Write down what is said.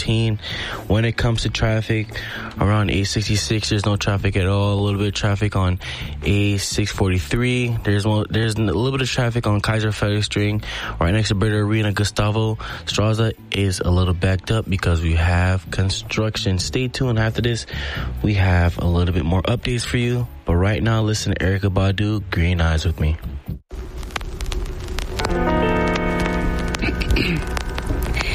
routine. When it comes to traffic, around A66, there's no traffic at all. A little bit of traffic on A643. There's a little bit of traffic on Kaiser String, right next to Berta Arena. Gustavo Straza is a little backed up because we have construction. Stay tuned. After this, we have a little bit more updates for you. But right now, listen to Erykah Badu, Green Eyes with me.